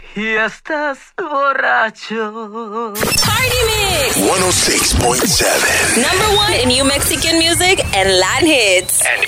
y estás borracho. Party Mix. 106.7. #1 in New Mexican music and Latin hits. And